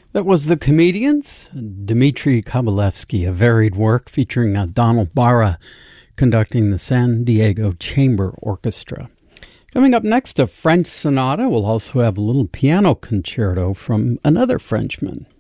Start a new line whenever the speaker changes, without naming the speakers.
That was The Comedians, Dmitri Kabalevsky, a varied work featuring Donald Barra conducting the San Diego Chamber Orchestra. Coming up next, a French sonata. We'll also have a little piano concerto from another Frenchman.